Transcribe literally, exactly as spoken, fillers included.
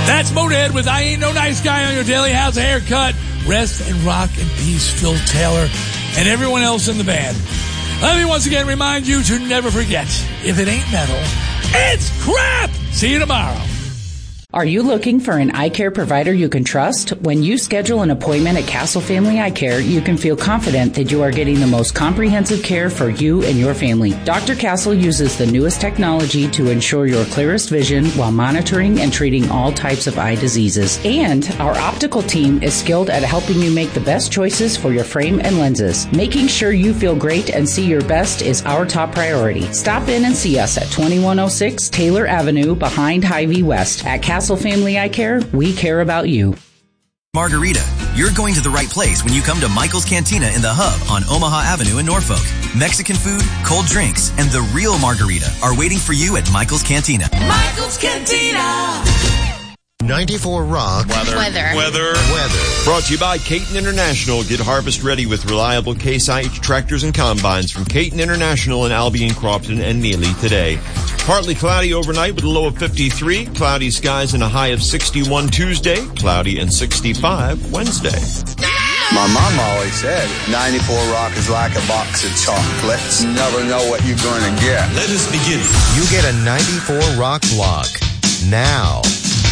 That's Motorhead with I Ain't No Nice Guy on your daily How's a Haircut. Rest and rock in peace, Phil Taylor, and everyone else in the band. Let me once again remind you to never forget, if it ain't metal, it's crap! See you tomorrow. Are you looking for an eye care provider you can trust? When you schedule an appointment at Castle Family Eye Care, you can feel confident that you are getting the most comprehensive care for you and your family. Doctor Castle uses the newest technology to ensure your clearest vision while monitoring and treating all types of eye diseases. And our optical team is skilled at helping you make the best choices for your frame and lenses. Making sure you feel great and see your best is our top priority. Stop in and see us at twenty-one oh six Taylor Avenue behind Hy-Vee West. At Castle Family Eye Care, we care about you. Margarita, you're going to the right place when you come to Michael's Cantina in the Hub on Omaha Avenue in Norfolk. Mexican food, cold drinks, and the real margarita are waiting for you at Michael's Cantina. Michael's Cantina. ninety-four Rock. Weather. Weather. Weather. Weather. Brought to you by Caton International. Get harvest ready with reliable Case I H tractors and combines from Caton International in Albion, Crofton, and Neely today. Partly cloudy overnight with a low of fifty-three. Cloudy skies and a high of sixty-one Tuesday. Cloudy and sixty-five Wednesday. My mom always said, ninety-four Rock is like a box of chocolates. You never know what you're going to get. Let us begin. You get a ninety-four Rock block now.